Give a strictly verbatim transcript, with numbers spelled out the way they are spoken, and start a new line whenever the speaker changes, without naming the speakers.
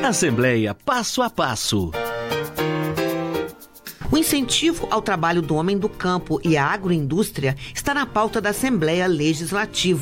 Assembleia Passo a Passo.
O incentivo ao trabalho do homem do campo e à agroindústria está na pauta da Assembleia Legislativa.